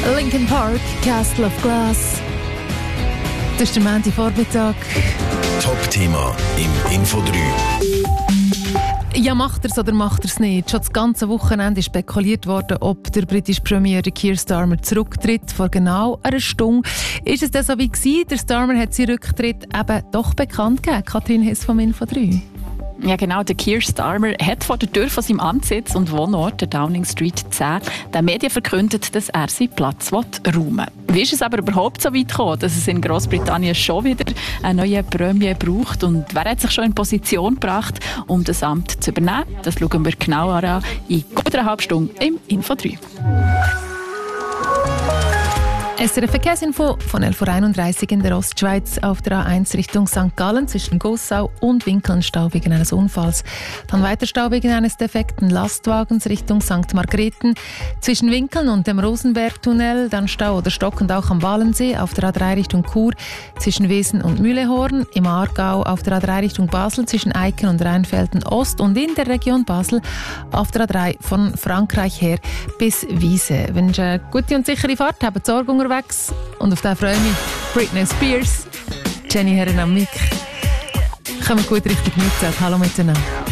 Linkin Park, Castle of Glass. Das ist der Montagvormittag. Top-Thema im Info 3. Ja, macht er es oder macht er es nicht? Schon das ganze Wochenende ist spekuliert worden, ob der britische Premier Keir Starmer zurücktritt. Vor genau einer Stunde ist es dann so wie gewesen. Der Starmer hat seinen Rücktritt eben doch bekannt gegeben. Katrin Hess vom Info 3. Ja genau, der Keir Starmer hat vor der Tür von seinem Amtssitz und Wohnort, der Downing Street 10, den Medien verkündet, dass er seinen Platz räumen will. Wie ist es aber überhaupt so weit gekommen, dass es in Großbritannien schon wieder einen neuen Premier braucht? Und wer hat sich schon in Position gebracht, um das Amt zu übernehmen? Das schauen wir genauer an in gut einer halben Stunde im Info 3. SRF Verkehrsinfo von 11.31 Uhr in der Ostschweiz auf der A1 Richtung St. Gallen zwischen Gossau und Winkeln Stau wegen eines Unfalls. Dann weiter Stau wegen eines defekten Lastwagens Richtung St. Margrethen zwischen Winkeln und dem Rosenbergtunnel. Dann Stau oder stockend auch am Walensee auf der A3 Richtung Chur zwischen Wesen und Mühlehorn. Im Aargau auf der A3 Richtung Basel zwischen Eiken und Rheinfelden Ost und in der Region Basel auf der A3 von Frankreich her bis Wiese. Ich wünsche eine gute und sichere Fahrt, habt Sorge unterwegs. Und auf den freue ich mich. Britney Spears, Jenny Herren am Mic. Kommen gut Richtung Mittag. Hallo miteinander.